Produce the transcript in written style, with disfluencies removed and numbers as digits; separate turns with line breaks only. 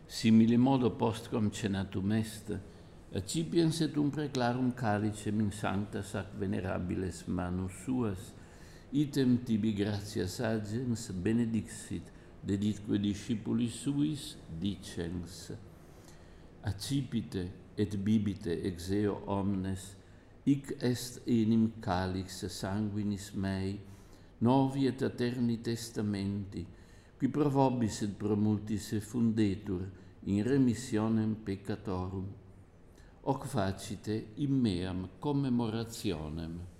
Simile modo postcom cenatum est, accipiens et preclarum calicem in sancta sac venerabiles manus suas, item tibi gratias agens benedixit, deditque discipulis suis, dicens: accipite et bibite ex eo omnes, hic est enim calix sanguinis mei, novi et aeterni testamenti, qui pro vobis et pro multis fundetur in remissionem peccatorum. Hoc facite in meam commemorationem.